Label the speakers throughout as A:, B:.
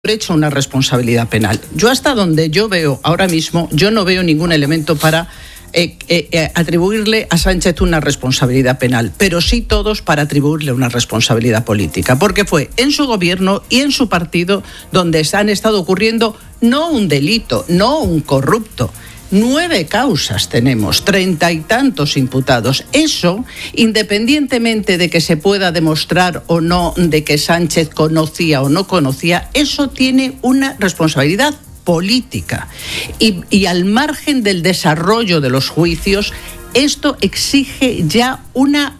A: hecho una responsabilidad penal. Yo hasta donde yo veo ahora mismo, yo no veo ningún elemento para atribuirle a Sánchez una responsabilidad penal, pero sí todos para atribuirle una responsabilidad política, porque fue en su gobierno y en su partido donde han estado ocurriendo no un delito, no un corrupto. 9 causas tenemos, 30 y tantos imputados. Eso, independientemente de que se pueda demostrar o no de que Sánchez conocía o no conocía, eso tiene una responsabilidad política. Y al margen del desarrollo de los juicios, esto exige ya una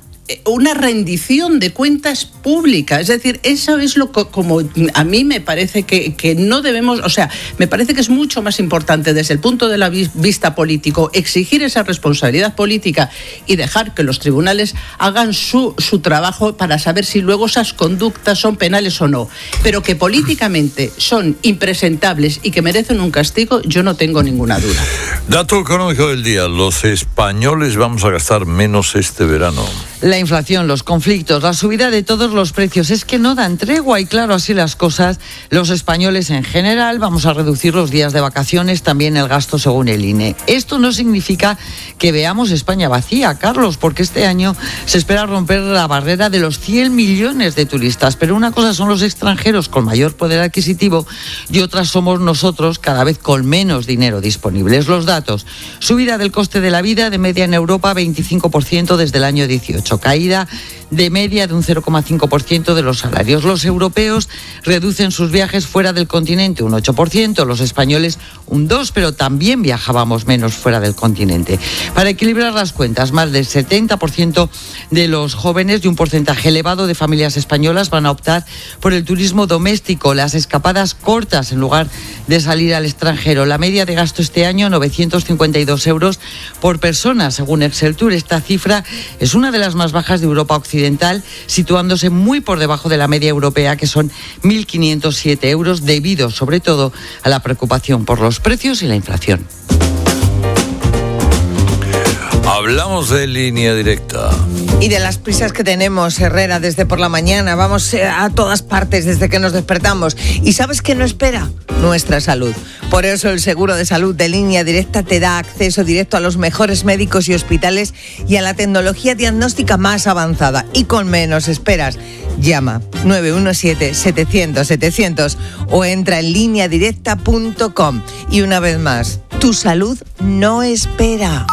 A: rendición de cuentas públicas. Es decir, eso es lo que, como a mí me parece que no debemos, o sea, me parece que es mucho más importante desde el punto de la vista político exigir esa responsabilidad política y dejar que los tribunales hagan su trabajo para saber si luego esas conductas son penales o no. Pero que políticamente son impresentables y que merecen un castigo, yo no tengo ninguna duda.
B: Dato económico del día: los españoles vamos a gastar menos este verano.
C: La inflación, los conflictos, la subida de todos los precios, es que no dan tregua y claro, así las cosas, los españoles en general vamos a reducir los días de vacaciones, también el gasto según el INE. Esto no significa que veamos España vacía, Carlos, porque este año se espera romper la barrera de los 100 millones de turistas, pero una cosa son los extranjeros con mayor poder adquisitivo y otras somos nosotros cada vez con menos dinero disponible. Los datos: subida del coste de la vida de media en Europa 25% desde el año 18. Caída de media de un 0,5% de los salarios. Los europeos reducen sus viajes fuera del continente un 8%, los españoles un 2%, pero también viajábamos menos fuera del continente. Para equilibrar las cuentas, más del 70% de los jóvenes y un porcentaje elevado de familias españolas van a optar por el turismo doméstico, las escapadas cortas en lugar de salir al extranjero. La media de gasto este año, 952 euros por persona, según Exceltur. Esta cifra es una de las más bajas de Europa Occidental, situándose muy por debajo de la media europea, que son 1.507 euros, debido sobre todo a la preocupación por los precios y la inflación.
B: Hablamos de Línea Directa.
D: Y de las prisas que tenemos, Herrera, desde por la mañana. Vamos a todas partes desde que nos despertamos. ¿Y sabes qué no espera? Nuestra salud. Por eso el seguro de salud de Línea Directa te da acceso directo a los mejores médicos y hospitales y a la tecnología diagnóstica más avanzada. Y con menos esperas. Llama 917-700-700 o entra en lineadirecta.com. Y una vez más, tu salud no espera.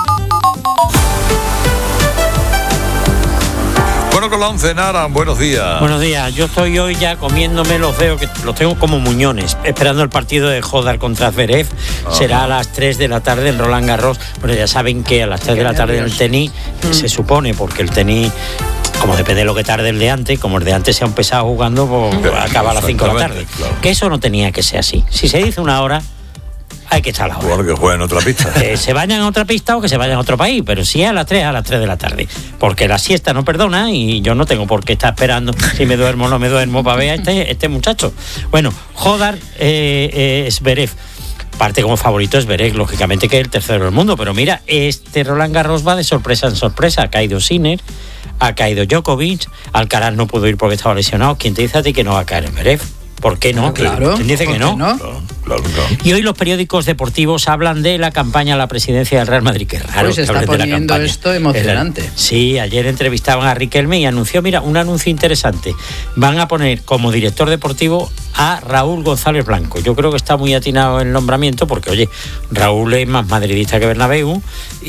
B: Bueno, con la 11, Nara, buenos días.
E: Buenos días, yo estoy hoy ya comiéndome los dedos, que los tengo como muñones, esperando el partido de Hodar contra Zverev. Será a las 3 de la tarde en Roland Garros. Bueno, ya saben que a las 3 de la tarde en el tenis, se supone, porque el tenis, como depende de lo que tarde el de antes, como el de antes se ha empezado jugando, pues acaba a las 5 de la tarde. Claro. Que eso no tenía que ser así. Si se dice una hora, hay que echar la hora.
B: Porque jueguen en otra pista.
E: Que se vayan a otra pista o que se vayan a otro país, pero si es a las 3 de la tarde. Porque la siesta no perdona y yo no tengo por qué estar esperando si me duermo o no me duermo para ver a este muchacho. Bueno, Hodar, Zverev. Parte como favorito Zverev, lógicamente, que es el tercero del mundo. Pero mira, este Roland Garros va de sorpresa en sorpresa. Ha caído Sinner, ha caído Djokovic, Alcaraz no pudo ir porque estaba lesionado. ¿Quién te dice a ti que no va a caer Zverev? ¿Por qué no?
A: Claro.
E: ¿Quién dice que no?
B: Claro.
E: Y hoy los periódicos deportivos hablan de la campaña a la presidencia del Real Madrid. Qué raro.
A: Pues se está poniendo esto emocionante.
E: Sí, ayer entrevistaban a Riquelme y anunció, mira, un anuncio interesante. Van a poner como director deportivo a Raúl González Blanco. Yo creo que está muy atinado el nombramiento porque, oye, Raúl es más madridista que Bernabéu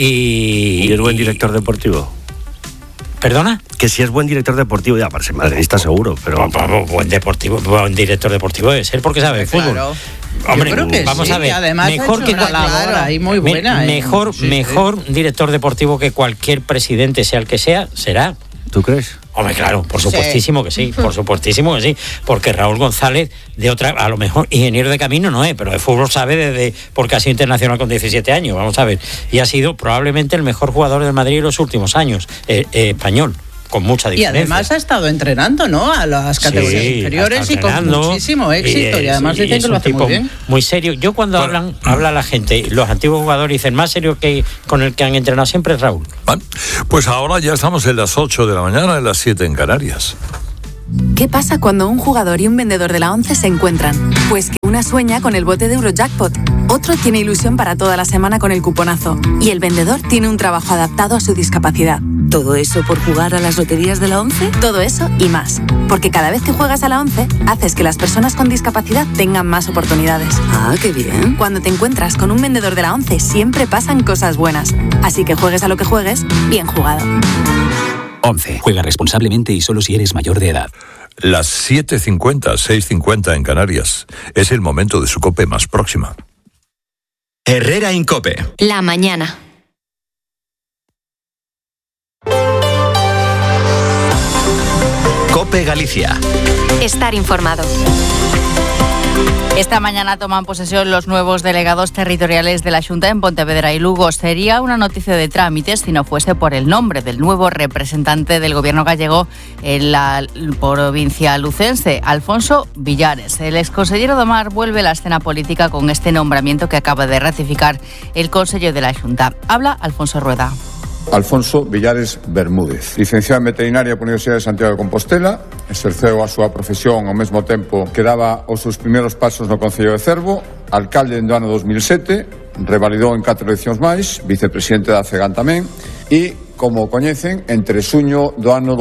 E: y
F: es buen director deportivo.
E: ¿Perdona?
F: Que si es buen director deportivo, ya para ser madridista seguro, pero...
E: Buen director deportivo debe ser porque sabe de fútbol.
A: Claro.
E: Hombre,
A: yo creo que
E: vamos
A: sí,
E: a ver,
A: además
E: mejor que
A: una labor ahí muy buena.
E: Mejor director deportivo que cualquier presidente, sea el que sea, será.
F: ¿Tú crees?
E: Hombre, claro, por supuestísimo que sí, porque Raúl González, de otra, a lo mejor ingeniero de camino no es, pero de fútbol sabe porque ha sido internacional con 17 años, vamos a ver, y ha sido probablemente el mejor jugador del Madrid en los últimos años, español. Con mucha diferencia.
A: Y además ha estado entrenando, ¿no? A las categorías inferiores y con muchísimo éxito. Y además dicen que lo hace muy bien.
E: Muy serio. Yo cuando habla la gente, los antiguos jugadores dicen más serio que con el que han entrenado siempre es Raúl.
B: Bueno, pues ahora ya estamos en las 8 de la mañana, en las 7 en Canarias.
G: ¿Qué pasa cuando un jugador y un vendedor de la ONCE se encuentran? Pues que una sueña con el bote de Eurojackpot, otro tiene ilusión para toda la semana con el cuponazo y el vendedor tiene un trabajo adaptado a su discapacidad. ¿Todo eso por jugar a las loterías de la ONCE? Todo eso y más. Porque cada vez que juegas a la ONCE, haces que las personas con discapacidad tengan más oportunidades. ¡Ah, qué bien! Cuando te encuentras con un vendedor de la ONCE, siempre pasan cosas buenas. Así que juegues a lo que juegues, bien jugado.
H: 11. Juega responsablemente y solo si eres mayor de edad.
B: Las 7:50, 6:50 en Canarias. Es el momento de su COPE más próxima.
I: Herrera Incope.
J: La mañana.
I: COPE Galicia.
J: Estar informado.
K: Esta mañana toman posesión los nuevos delegados territoriales de la Xunta en Pontevedra y Lugo. Sería una noticia de trámites si no fuese por el nombre del nuevo representante del gobierno gallego en la provincia lucense, Alfonso Villares. El exconsellero do Mar vuelve a la escena política con este nombramiento que acaba de ratificar el Consello de la Xunta. Habla Alfonso Rueda.
L: Alfonso Villares Bermúdez, licenciado en Veterinaria pola Universidade de Santiago de Compostela, exerceu a súa profesión ao mesmo tempo que daba os seus primeiros pasos no Concello de Cervo, alcalde do ano 2007, revalidou en 4 eleccións máis, vicepresidente da CEGAN tamén, e, como coñecen, entre xuño do ano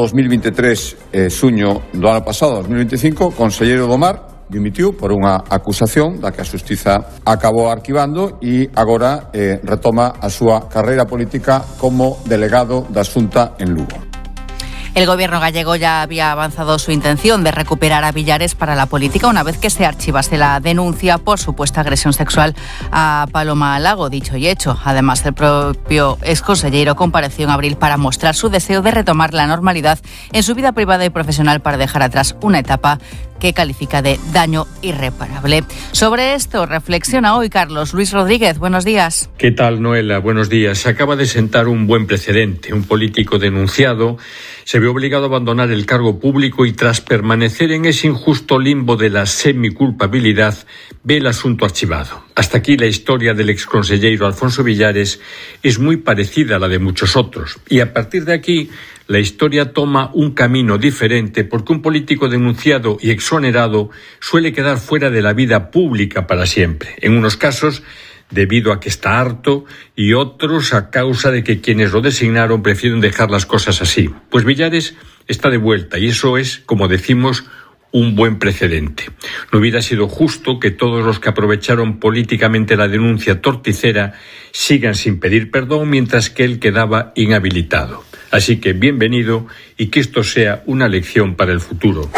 L: 2023 e xuño do ano pasado, 2025, conselleiro do Mar, dimitiu por unha acusación da que a Xustiza acabou arquivando e agora retoma a súa carreira política como delegado da Xunta en Lugo.
K: El gobierno gallego ya había avanzado su intención de recuperar a Villares para la política una vez que se archivase la denuncia por supuesta agresión sexual a Paloma Lago, dicho y hecho. Además, el propio exconsellero compareció en abril para mostrar su deseo de retomar la normalidad en su vida privada y profesional para dejar atrás una etapa que califica de daño irreparable. Sobre esto reflexiona hoy Carlos Luis Rodríguez. Buenos días.
M: ¿Qué tal, Noela? Buenos días. Se acaba de sentar un buen precedente. Un político denunciado se ve obligado a abandonar el cargo público y tras permanecer en ese injusto limbo de la semiculpabilidad, ve el asunto archivado. Hasta aquí la historia del exconsellero Alfonso Villares es muy parecida a la de muchos otros. Y a partir de aquí, la historia toma un camino diferente porque un político denunciado y exonerado suele quedar fuera de la vida pública para siempre. En unos casos, debido a que está harto, y otros a causa de que quienes lo designaron prefieren dejar las cosas así. Pues Villares está de vuelta y eso es, como decimos, un buen precedente. No hubiera sido justo que todos los que aprovecharon políticamente la denuncia torticera sigan sin pedir perdón mientras que él quedaba inhabilitado. Así que bienvenido y que esto sea una lección para el futuro.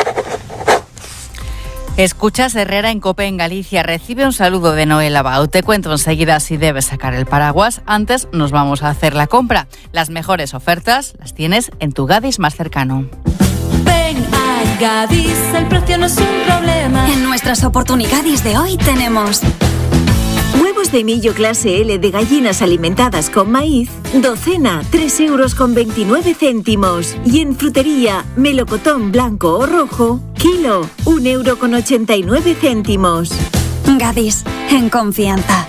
K: Escuchas Herrera en COPE en Galicia. Recibe un saludo de Noel Abau. Te cuento enseguida si debes sacar el paraguas. Antes nos vamos a hacer la compra. Las mejores ofertas las tienes en tu Gadis más cercano.
N: Ven a Gadis, el precio no es un problema.
J: En nuestras oportunidades de hoy tenemos
O: huevos de millo clase L de gallinas alimentadas con maíz, docena, 3,29 €. Y en frutería, melocotón blanco o rojo, kilo, 1,89 €.
J: Gadis, en confianza.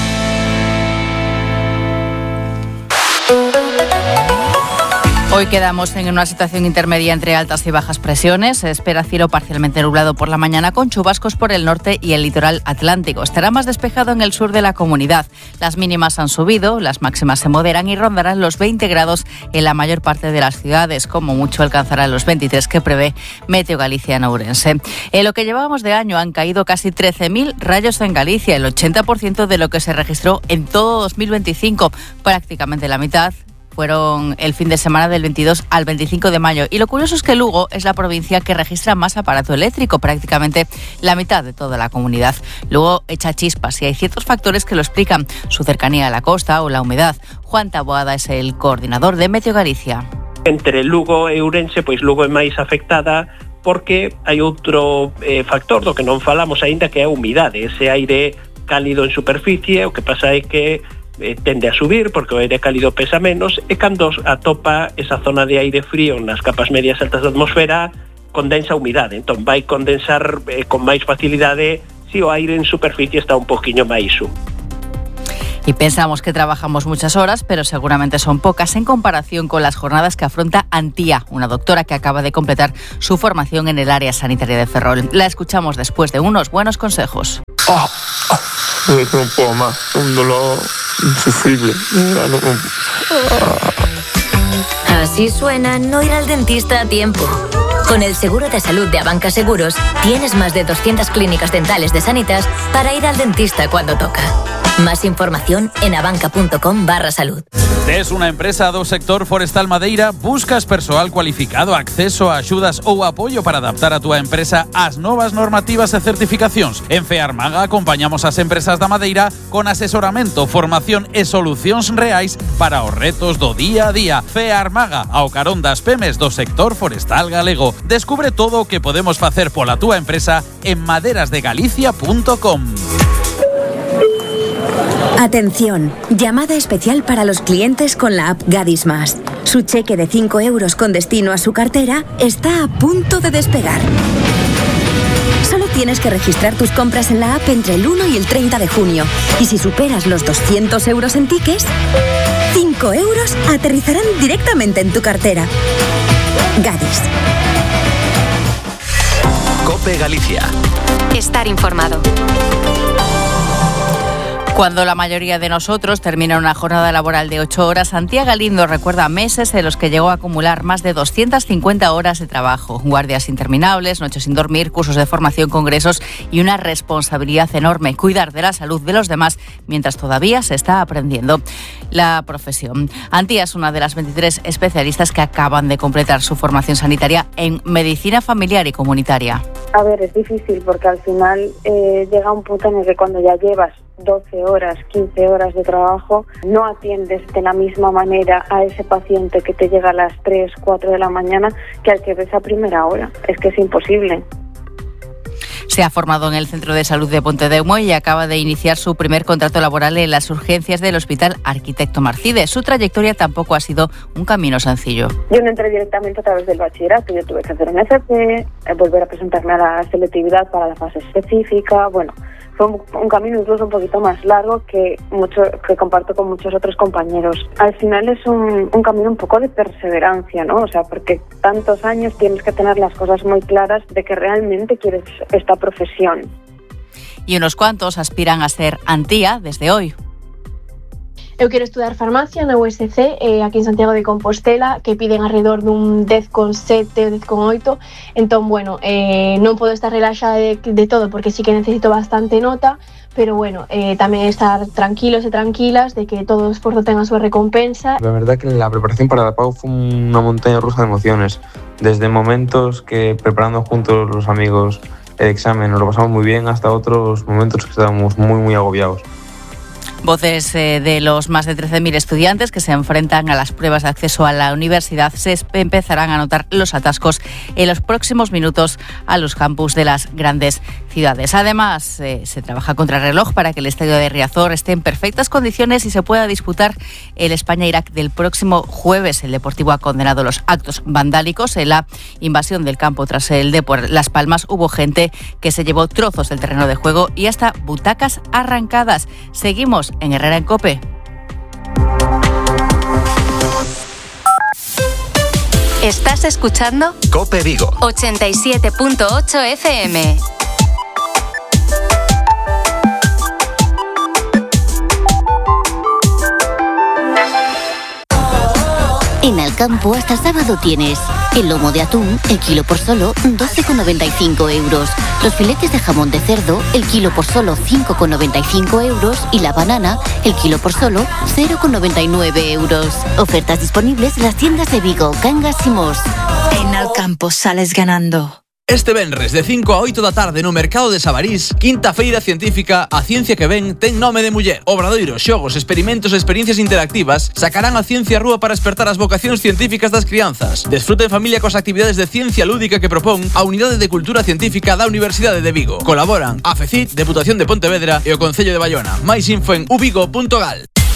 K: Hoy quedamos en una situación intermedia entre altas y bajas presiones. Se espera cielo parcialmente nublado por la mañana con chubascos por el norte y el litoral atlántico. Estará más despejado en el sur de la comunidad. Las mínimas han subido, las máximas se moderan y rondarán los 20 grados en la mayor parte de las ciudades. Como mucho alcanzarán los 23 que prevé Meteo Galicia en Ourense. En lo que llevábamos de año han caído casi 13.000 rayos en Galicia, el 80% de lo que se registró en todo 2025, prácticamente la mitad fueron el fin de semana del 22 al 25 de mayo. Y lo curioso es que Lugo es la provincia que registra más aparato eléctrico, prácticamente la mitad de toda la comunidad. Lugo echa chispas y hay ciertos factores que lo explican, su cercanía a la costa o la humedad. Juan Taboada es el coordinador de Meteo Galicia.
P: Entre Lugo e Ourense, pois Lugo é máis afectada porque hai outro factor do que non falamos aínda, que é a humidade, ese aire cálido en superficie. O que pasa é que tende a subir porque o aire cálido pesa menos e cando atopa esa zona de aire frío nas capas medias altas da atmosfera condensa a humidade, entón vai condensar con máis facilidade se o aire en superficie está un poquinho máis húmedo.
K: Y pensamos que trabajamos muchas horas, pero seguramente son pocas en comparación con las jornadas que afronta Antía, una doctora que acaba de completar su formación en el área sanitaria de Ferrol. La escuchamos después de unos buenos consejos.
Q: No puedo más, un dolor insufrible.
R: Así suena no ir al dentista a tiempo. Con el seguro de salud de Abanca Seguros, tienes más de 200 clínicas dentales de Sanitas para ir al dentista cuando toca. Más información en abanca.com/salud.
S: Tes una empresa do sector forestal Madeira, buscas persoal cualificado, acceso a axudas ou apoio para adaptar a túa empresa ás novas normativas e certificacións. En Fearmaga acompañamos as empresas da Madeira con asesoramento, formación e solucións reais para os retos do día a día. Fearmaga, ao carón das pemes do sector forestal galego. Descubre todo o que podemos facer pola túa empresa en maderasdegalicia.com.
O: Atención, llamada especial para los clientes con la app Gadis Más. Su cheque de 5 euros con destino a su cartera está a punto de despegar. Solo tienes que registrar tus compras en la app entre el 1 y el 30 de junio. Y si superas los 200 euros en tickets, 5 euros aterrizarán directamente en tu cartera. Gadis.
I: COPE Galicia.
J: Estar informado.
K: Cuando la mayoría de nosotros termina una jornada laboral de 8 horas, Antía Galindo recuerda meses en los que llegó a acumular más de 250 horas de trabajo, guardias interminables, noches sin dormir, cursos de formación, congresos y una responsabilidad enorme, cuidar de la salud de los demás mientras todavía se está aprendiendo la profesión. Antía es una de las 23 especialistas que acaban de completar su formación sanitaria en medicina familiar y comunitaria.
T: A ver, es difícil porque al final llega un punto en el que cuando ya llevas 12 horas, 15 horas de trabajo, no atiendes de la misma manera a ese paciente que te llega a las 3, 4 de la mañana que al que ves a primera hora. Es que es imposible.
K: Se ha formado en el Centro de Salud de Pontedeumo y acaba de iniciar su primer contrato laboral en las urgencias del Hospital Arquitecto Marcide. Su trayectoria tampoco ha sido un camino sencillo.
T: Yo no entré directamente a través del bachillerato, yo tuve que hacer un FP, volver a presentarme a la selectividad para la fase específica. Bueno, fue un camino incluso un poquito más largo que comparto con muchos otros compañeros. Al final es un camino un poco de perseverancia, ¿no? O sea, porque tantos años tienes que tener las cosas muy claras de que realmente quieres esta profesión.
K: Y unos cuantos aspiran a ser Antía desde hoy.
U: Eu quero estudar farmacia na USC, aquí en Santiago de Compostela, que piden alrededor dun 10,7, 10,8. Entón, bueno, non podo estar relaxada de todo, porque sí que necesito bastante nota, pero bueno, tamén estar tranquilos e tranquilas de que todo esforzo tenga a súa recompensa.
V: La verdad que la preparación para la PAU fue una montaña rusa de emociones. Desde momentos que preparando juntos los amigos el examen nos lo pasamos muy bien, hasta otros momentos que estábamos muy, muy agobiados.
K: Voces de los más de 13.000 estudiantes que se enfrentan a las pruebas de acceso a la universidad. Se empezarán a notar los atascos en los próximos minutos a los campus de las grandes ciudades. Además, se trabaja contra reloj para que el estadio de Riazor esté en perfectas condiciones y se pueda disputar el España-Irak del próximo jueves. El Deportivo ha condenado los actos vandálicos en la invasión del campo tras el Depor Las Palmas. Hubo gente que se llevó trozos del terreno de juego y hasta butacas arrancadas. Seguimos en Herrera en COPE.
J: Estás escuchando
I: COPE Vigo
J: 87.8 FM.
W: En Alcampo hasta el sábado tienes el lomo de atún, el kilo por solo 12,95 euros. Los filetes de jamón de cerdo, el kilo por solo 5,95 euros. Y la banana, el kilo por solo 0,99 euros. Ofertas disponibles en las tiendas de Vigo, Cangas y Mos.
X: En Alcampo sales ganando.
Y: Este venres de 5 a 8 da tarde no Mercado de Sabarís, quinta feira científica A Ciencia que Ven ten nome de muller. Obradoiros, xogos, experimentos e experiencias interactivas sacarán a ciencia á rúa para despertar as vocacións científicas das crianzas. Desfruta en familia coas actividades de ciencia lúdica que propón a Unidade de Cultura Científica da Universidade de Vigo. Colaboran a FECIT, Deputación de Pontevedra e o Concello de Bayona. Máis info en uvigo.gal.